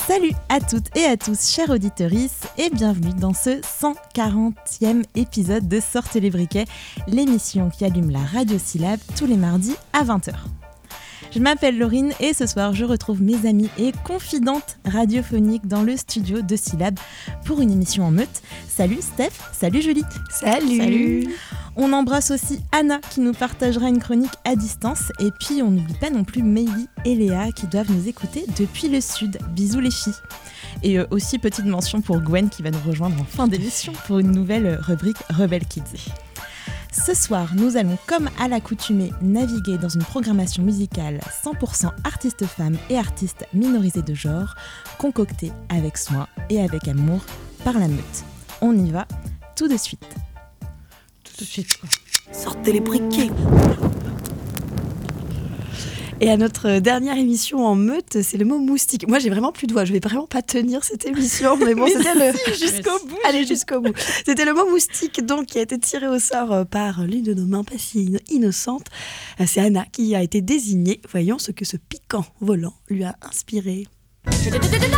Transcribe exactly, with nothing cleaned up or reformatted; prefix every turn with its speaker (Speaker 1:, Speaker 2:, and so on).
Speaker 1: Salut à toutes et à tous, chers auditorices, et bienvenue dans ce cent quarantième épisode de Sortez les briquets, l'émission qui allume la radio Syllabe tous les mardis à vingt heures. Je m'appelle Laurine et ce soir je retrouve mes amies et confidentes radiophoniques dans le studio de Syllabe pour une émission en meute. Salut Steph, salut Julie.
Speaker 2: Salut.
Speaker 1: Salut. On embrasse aussi Anna qui nous partagera une chronique à distance et puis on n'oublie pas non plus Meili et Léa qui doivent nous écouter depuis le sud. Bisous les filles. Et euh, aussi petite mention pour Gwen qui va nous rejoindre en fin d'émission pour une nouvelle rubrique Rebel Kids. Ce soir, nous allons, comme à l'accoutumée, naviguer dans une programmation musicale cent pour cent artistes femmes et artistes minorisés de genre, concoctée avec soin et avec amour par la meute. On y va tout de suite.
Speaker 2: Tout de suite, quoi.
Speaker 3: Sortez les briquets.
Speaker 2: Et à notre dernière émission en meute, c'est le mot moustique. Moi, j'ai vraiment plus de voix. Je vais vraiment pas tenir cette émission, mais bon,
Speaker 1: mais
Speaker 2: c'était
Speaker 1: si,
Speaker 2: le
Speaker 1: jusqu'au bout.
Speaker 2: Allez, jusqu'au bout. C'était le mot moustique, donc, qui a été tiré au sort par l'une de nos mains pas si innocentes. C'est Anna qui a été désignée. Voyons ce que ce piquant volant lui a inspiré.